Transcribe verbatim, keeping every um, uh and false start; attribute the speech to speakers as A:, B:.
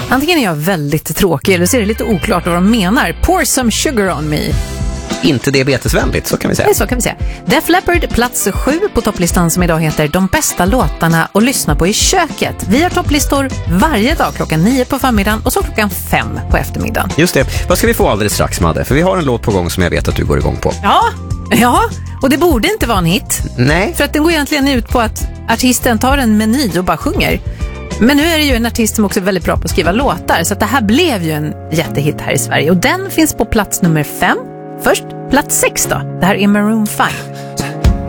A: Antingen är jag väldigt tråkig eller så är det lite oklart vad de menar. Pour some sugar on me.
B: Inte diabetesvänligt, så kan vi säga.
A: Nej, så kan vi säga. Def Leppard, plats sju på topplistan som idag heter De bästa låtarna att lyssna på i köket. Vi har topplistor varje dag klockan nio på förmiddagen och så klockan fem på eftermiddagen.
B: Just det. Vad ska vi få alldeles strax, Madde? För vi har en låt på gång som jag vet att du går igång på.
A: Ja, ja. Och det borde inte vara en hit.
B: Nej.
A: För att den går egentligen ut på att artisten tar en meny och bara sjunger. Men nu är det ju en artist som också är väldigt bra på att skriva låtar. Så att det här blev ju en jättehit här i Sverige. Och den finns på plats nummer fem. Först plats sex då. Det här är Maroon five.